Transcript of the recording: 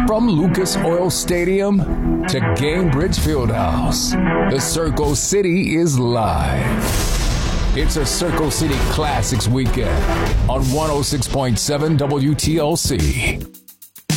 From Lucas Oil Stadium to Gainbridge Fieldhouse, the Circle City is live. It's a Circle City Classics weekend on 106.7 WTLC.